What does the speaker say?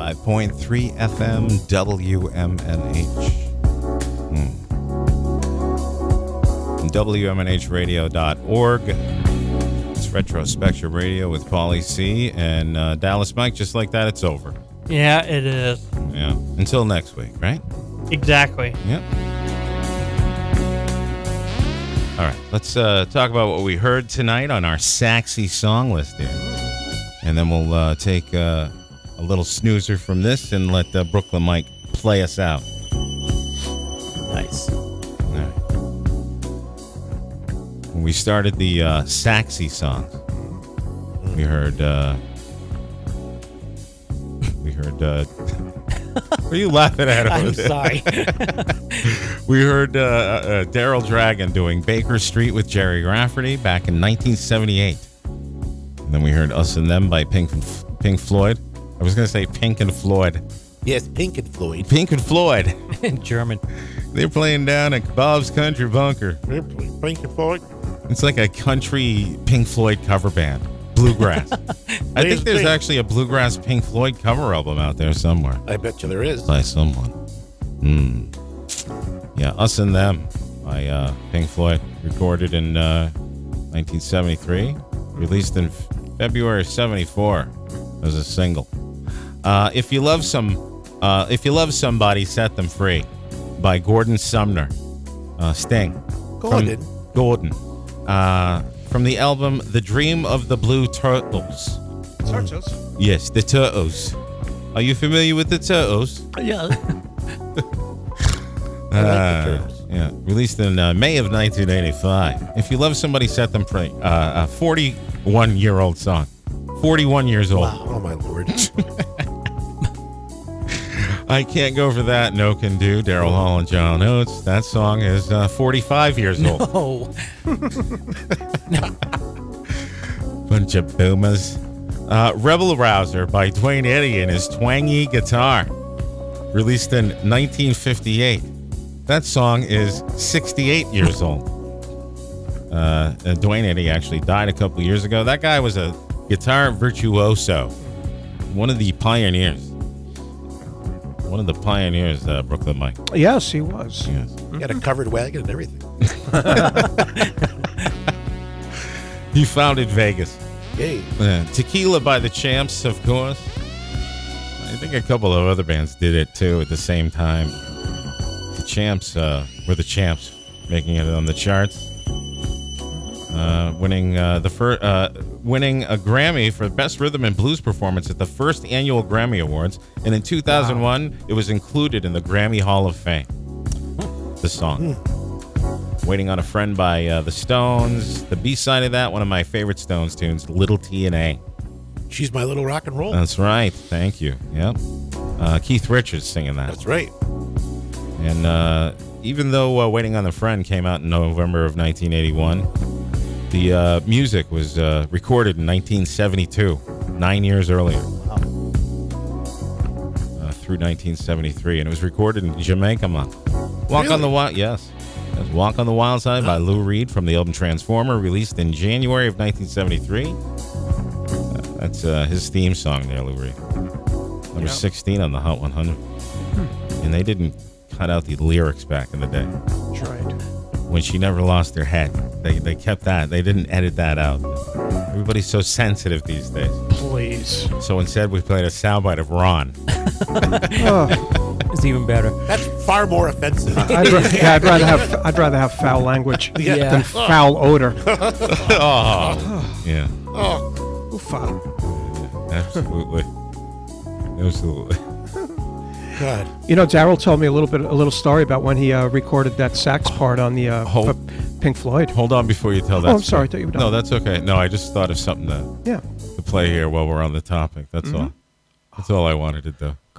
105.3 FM WMNH. WMNHradio.org. It's Retrospective Radio with Paulie C. And Dallas Mike, just like that, it's over. Yeah, it is. Yeah. Until next week, right? Exactly. Yep. All right. Let's talk about what we heard tonight on our Saxy song list here. And then we'll take a little snoozer from this and let Brooklyn Mike play us out. Nice. All right. When we started the Saxy songs, we heard what are you laughing at over there? I'm sorry. We heard Daryl Dragon doing Baker Street with Jerry Rafferty back in 1978. And then we heard Us and Them by Pink Floyd. I was going to say Pink and Floyd. Yes, Pink and Floyd. Pink and Floyd. In German. They're playing down at Bob's Country Bunker. Pink and Floyd. It's like a country Pink Floyd cover band. Bluegrass. I think there's actually a bluegrass Pink Floyd cover album out there somewhere. I bet you there is. By someone. Yeah, Us and Them by Pink Floyd. Recorded in 1973. Released in February of 74 as a single. If you love somebody, Set Them Free by Gordon Sumner. Sting. Gordon. From the album The Dream of the Blue Turtles. Turtles? Yes, the Turtles. Are you familiar with the Turtles? Yeah. I like the Turtles. Yeah, released in May of 1985. If you love somebody, Set Them Free. 41-year-old song. 41 years old. Wow. Oh, my Lord. I Can't Go For That, No Can Do, Daryl Hall and John Oates. That song is 45 years old. No. Bunch of boomers. Rebel Rouser by Dwayne Eddy and his twangy guitar. Released in 1958. That song is 68 years old. Dwayne Eddy actually died a couple years ago. That guy was a guitar virtuoso. One of the pioneers. Brooklyn Mike. Yes, he was. Yes. He had a covered wagon and everything. He founded Vegas. Yay. Tequila by the Champs, of course. I think a couple of other bands did it too at the same time. The Champs were the champs, making it on the charts. Winning a Grammy for Best Rhythm and Blues Performance at the first annual Grammy Awards, and in 2001, It was included in the Grammy Hall of Fame. The song. Waiting on a Friend by the Stones. The B-side of that, one of my favorite Stones tunes, Little T&A. She's My Little Rock and Roll. That's right. Thank you. Yep. Keith Richards singing that. That's right. And even though Waiting on a Friend came out in November of 1981, the music was recorded in 1972, 9 years earlier. Through 1973, and it was recorded in Jamaica Month. Walk on the Wild, yes. That's Walk on the Wild Side by Lou Reed from the album Transformer, released in January of 1973. That's his theme song there, Lou Reed. Number 16 on the Hot 100. And they didn't cut out the lyrics back in the day. That's right. When she never lost her head. They kept that. They didn't edit that out. Everybody's so sensitive these days. Please. So instead, we played a soundbite of Ron. It's even better. That's far more offensive. I'd rather have foul language than foul odor. Oh, yeah. Oh, Foul. Absolutely. Absolutely. God. You know, Daryl told me a little story about when he recorded that sax part on the Pink Floyd. Hold on before you tell that. Oh, I'm sorry. I thought you were done. No, that's okay. No, I just thought of something to Yeah. play here while we're on the topic. That's all. That's all I wanted to do.